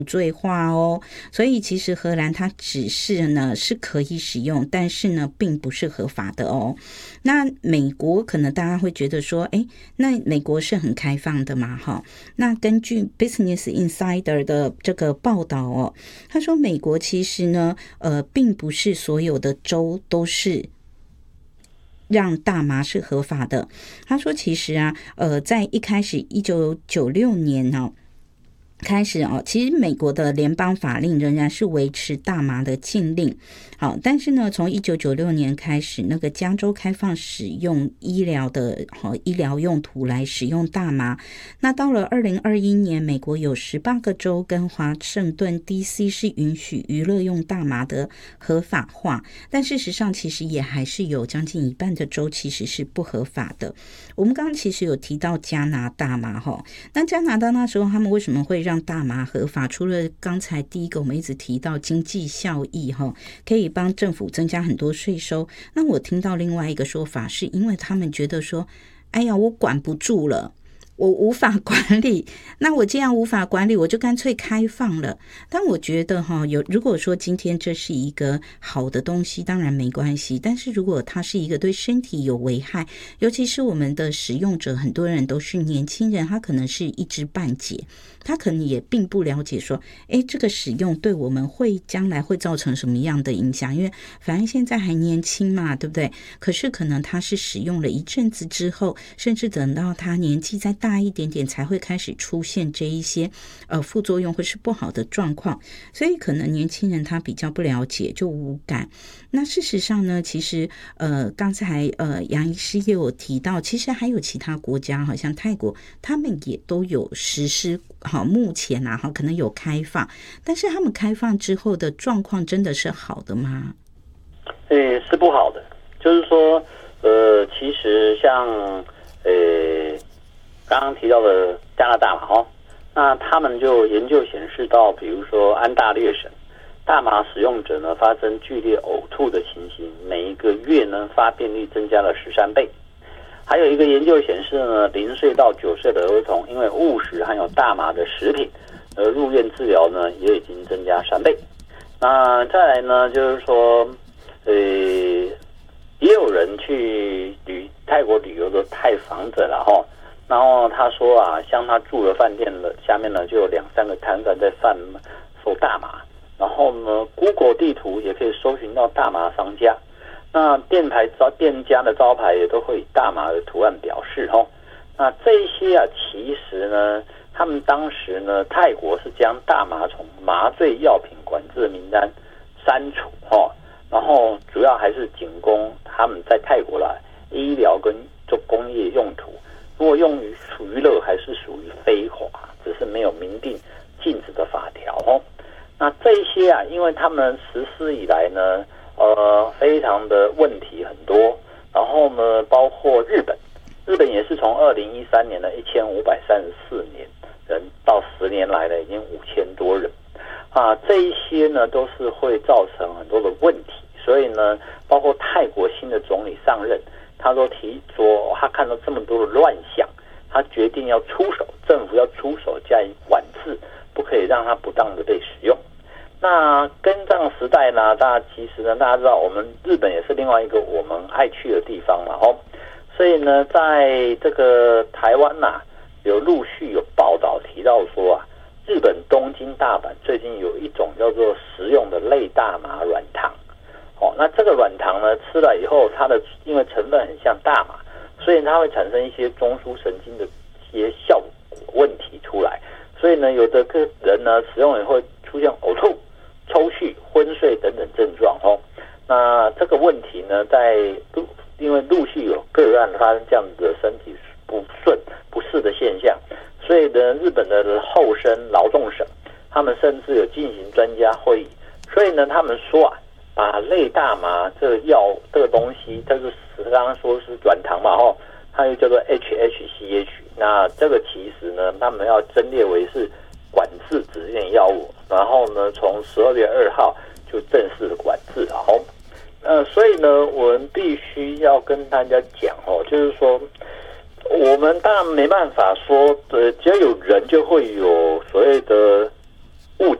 罪化哦，所以其实荷兰它只是呢是可以使用，但是呢并不是合法的哦。那美国可能大家会觉得说，哎，那美国是很开放的嘛，哈。那根据 Business Insider 的这个报道哦，他说美国其实呢，并不是所有的州都是让大麻是合法的。他说其实啊，在一开始1996年呢。开始哦，其实美国的联邦法令仍然是维持大麻的禁令，好，但是呢，从1996年开始，那个加州开放使用医疗用途来使用大麻。那到了2021年，美国有18个州跟华盛顿 DC 是允许娱乐用大麻的合法化，但事实上其实也还是有将近一半的州其实是不合法的。我们刚刚其实有提到加拿大嘛，那加拿大那时候他们为什么会让大麻合法？除了刚才第一个我们一直提到经济效益，可以帮政府增加很多税收，那我听到另外一个说法是因为他们觉得说，哎呀，我管不住了，我无法管理，那我既然无法管理，我就干脆开放了。但我觉得如果说今天这是一个好的东西，当然没关系，但是如果它是一个对身体有危害，尤其是我们的使用者很多人都是年轻人，他可能是一知半解，他可能也并不了解说，这个使用对我们将来会造成什么样的影响，因为反正现在还年轻嘛，对不对？可是可能他是使用了一阵子之后，甚至等到他年纪再大一点点才会开始出现这一些副作用或是不好的状况，所以可能年轻人他比较不了解，就无感。那事实上呢，其实刚才杨医师也有提到，其实还有其他国家，好像泰国，他们也都有实施，好，目前啊可能有开放，但是他们开放之后的状况真的是好的吗？ 是不好的，就是说其实像刚刚提到的加拿大嘛，那他们就研究显示到，比如说安大略省大麻使用者呢发生剧烈呕吐的情形，每一个月呢发病率增加了13倍。还有一个研究显示呢，0岁到9岁的儿童因为误食含有大麻的食品而入院治疗呢，也已经增加3倍。那再来呢，就是说，也有人去泰国旅游的泰访者了哈，然后他说啊，像他住的饭店的下面呢，就有2-3个摊贩在贩售大麻，然后呢 ，Google 地图也可以搜寻到大麻商家。那店家的招牌也都会以大麻的图案表示那这些啊，其实呢，他们当时呢，泰国是将大麻从麻醉药品管制名单删除然后主要还是仅供他们在泰国的医疗跟做工业用途，如果用于娱乐还是属于非法，只是没有明定禁止的法条那这些啊，因为他们实施以来呢，非常的问题很多，然后呢，包括日本也是从2013年的1534人到10年来呢，已经5000多人这一些呢都是会造成很多的问题，所以呢，包括泰国新的总理上任，他都提说他看到这么多的乱象，他决定要出手，政府要出手加以管制，不可以让它不当的被使用。那跟上时代呢，其实呢，大家知道我们日本也是另外一个我们爱去的地方嘛所以呢，在这个台湾有陆续有报道提到说日本东京、大阪最近有一种叫做食用的类大麻软糖那这个软糖呢，吃了以后，因为成分很像大麻，所以它会产生一些中枢神经的一些效果问题出来，所以呢，有的个人呢使用也会出现呕吐、抽搐、昏睡等等症状那这个问题呢，因为陆续有个案发生这样子的身体不适的现象，所以呢，日本的厚生劳动省他们甚至有进行专家会议，所以呢，他们说把类大麻这个东西，这是刚刚说是软糖嘛它又叫做 HHCH， 那这个其实呢，他们要增列为是管制指定药物，然后呢，从12月2号就正式的管制所以呢，我们必须要跟大家讲就是说，我们当然没办法说，只要有人就会有所谓的